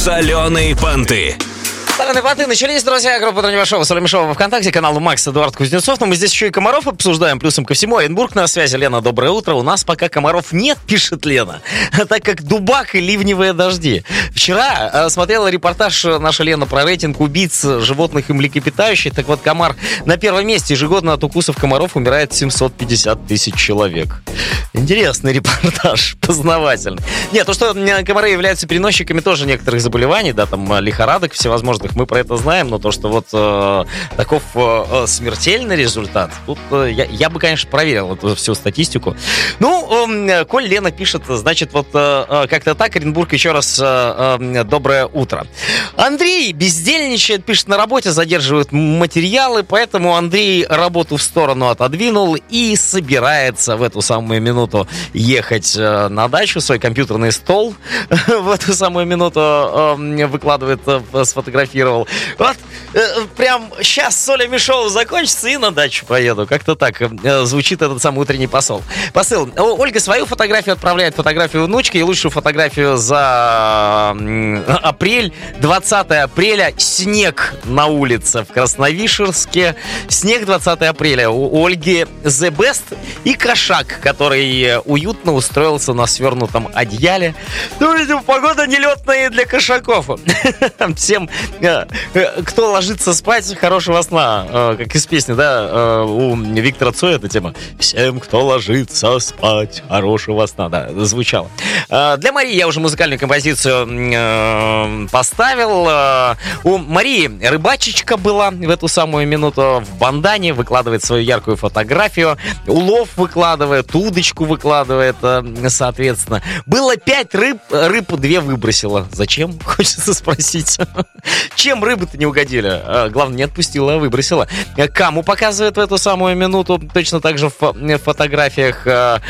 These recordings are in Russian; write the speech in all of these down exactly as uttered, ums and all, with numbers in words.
Соленые понты. Соленые понты начались, друзья. Группа Утреннего шоу «Соленое шоу» во ВКонтакте, канал Макс Эдуард Кузнецов. Но мы здесь еще и комаров обсуждаем, плюсом ко всему. Оренбург на связи. Лена, доброе утро. У нас пока комаров нет, пишет Лена, так как дубак и ливневые дожди. Вчера э, смотрела репортаж наша Лена про рейтинг убийц животных и млекопитающих. Так вот, комар на первом месте. Ежегодно от укусов комаров умирает семьсот пятьдесят тысяч человек. Интересный репортаж, познавательный. Нет, то, что комары являются переносчиками тоже некоторых заболеваний, да, там лихорадок всевозможных, мы про это знаем, но то, что вот э, таков э, смертельный результат, тут э, я, я бы, конечно, проверил эту всю статистику. Ну, э, коль Лена пишет, значит, вот э, как-то так. Оренбург, еще раз э, э, доброе утро. Андрей бездельничает, пишет, на работе задерживают материалы, поэтому Андрей работу в сторону отодвинул и собирается в эту самую минуту ехать э, на дачу. Свой компьютерный стол в эту самую минуту э, выкладывает, э, сфотографировал. Вот, э, прям сейчас Соленое шоу закончится и на дачу поеду. Как-то так э, звучит этот самый утренний посол. Посыл. Ольга свою фотографию отправляет, фотографию внучки, и лучшую фотографию за э, апрель. двадцатое апреля. Снег на улице в Красновишерске. Снег двадцатое апреля. У Ольги the best. И кошак, который уютно устроился на свернутом одеяле. Ну, видимо, погода нелетная для кошаков. Всем, кто ложится спать, хорошего сна. Как из песни, да, у Виктора Цоя эта тема. Всем, кто ложится спать, хорошего сна. Да, звучало. Для Марии я уже музыкальную композицию поставил. У Марии рыбачечка была в эту самую минуту в бандане, выкладывает свою яркую фотографию. Улов выкладывает, удочку выкладывает, соответственно. Было пять рыб, рыбу две выбросила. Зачем? Хочется спросить. Чем рыбы-то не угодили? Главное, не отпустила, а выбросила. Каму показывает в эту самую минуту. Точно так же в фотографиях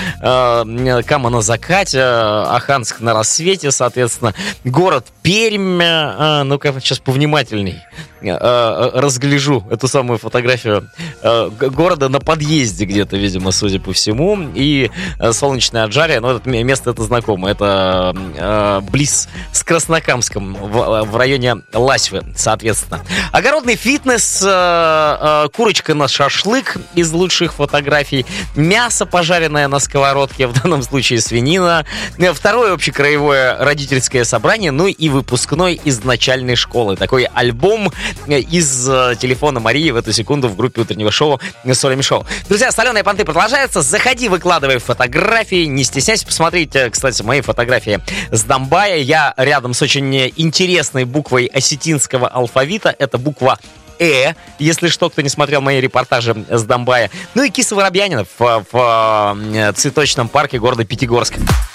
Кама на закате, Аханск на рассвете, соответственно. Город Пермь. Ну-ка, сейчас повнимательней разгляжу эту самую фотографию города на подъезде где-то, видимо, судя по всему. И солнечное Аджария, но это место это знакомо. Это э, близ с Краснокамском, в, в районе Ласьвы, соответственно. Огородный фитнес, э, э, курочка на шашлык из лучших фотографий, мясо, пожаренное на сковородке, в данном случае свинина, второе общекраевое родительское собрание, ну и выпускной из начальной школы. Такой альбом из э, телефона Марии в эту секунду в группе утреннего шоу «Соленое шоу». Друзья, соленые понты продолжаются. Заходи, выкладывай фотографии, не стесняйся. Посмотрите, кстати, мои фотографии с Домбая. Я рядом с очень интересной буквой осетинского алфавита. Это буква «Э», если что, кто не смотрел мои репортажи с Домбая. Ну и Киса Воробьянинов в, в цветочном парке города Пятигорск.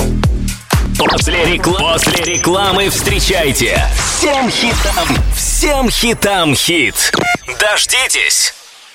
После, реклам... После рекламы встречайте всем хитам, всем хитам хит. Дождитесь.